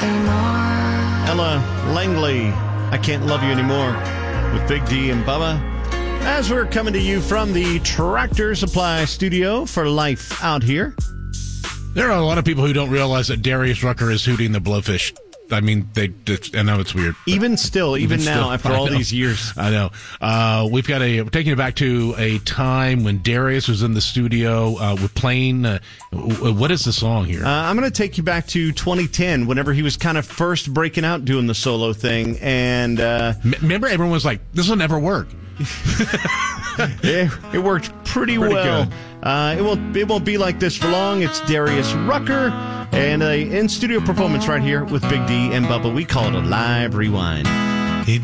Ella Langley, I Can't Love You Anymore, with Big D and Bubba. As we're coming to you from the Tractor Supply Studio for Life Out Here. There are a lot of people who don't realize that Darius Rucker is Hootie and the Blowfish. I mean, I know it's weird. Even now, after all these years. I know. We're taking it back to a time when Darius was in the studio with playing. What is the song here? I'm going to take you back to 2010, whenever he was kind of first breaking out doing the solo thing. And remember, everyone was like, this will never work. It worked pretty well. It won't be like this for long. It's Darius Rucker and an in-studio performance right here with Big D and Bubba. We call it a live rewind.